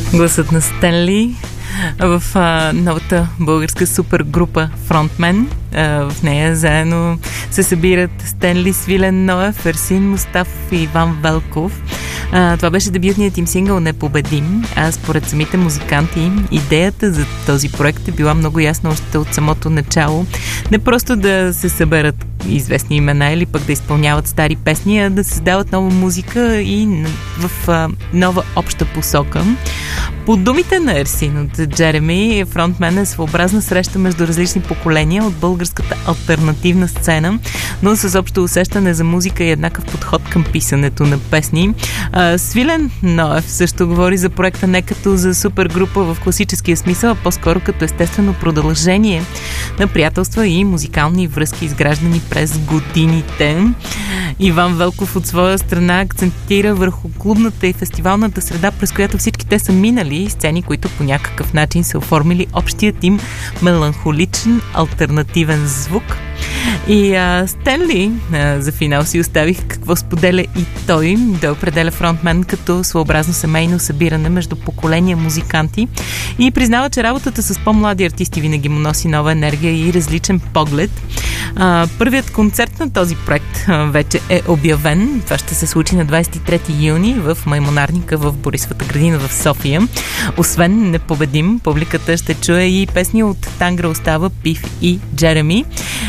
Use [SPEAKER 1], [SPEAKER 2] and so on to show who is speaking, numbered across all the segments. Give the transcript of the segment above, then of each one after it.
[SPEAKER 1] Гласът на Стенли в новата българска супергрупа Frontman. В нея заедно се събират Стенли, Свилен Ноев, Ерсин Мустафов и Иван Велков. Това беше дебютният им сингъл "Непобедим", а според самите музиканти идеята за този проект е била много ясна още от самото начало. Не просто да се съберат известни имена или пък да изпълняват стари песни, а да създават нова музика и в нова обща посока. По думите на Ерсин от Джереми, Frontman е своеобразна среща между различни поколения от българската алтернативна сцена, но с общо усещане за музика и еднакъв подход към писането на песни. Свилен Ноев също говори за проекта не като за супергрупа в класическия смисъл, а по-скоро като естествено продължение на приятелства и музикални връзки, изграждани през годините. Иван Велков от своя страна акцентира върху клубната и фестивалната среда, през която всички те са минали, сцени, които по някакъв начин са оформили общият им меланхоличен алтернативен звук. И Стенли за финал си оставих какво споделя и той, да определя Frontman като своеобразно семейно събиране между поколения музиканти и признава, че работата с по-млади артисти винаги му носи нова енергия и различен поглед. Първият концерт на този проект вече е обявен. Това ще се случи на 23 юни в Маймонарника в Борисовата градина в София. Освен "Непобедим", публиката ще чуе и песни от Тангра Остава, Пив и Джереми.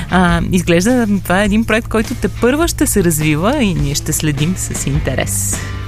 [SPEAKER 1] Изглежда това е един проект, който тепърва ще се развива и ние ще следим с интерес.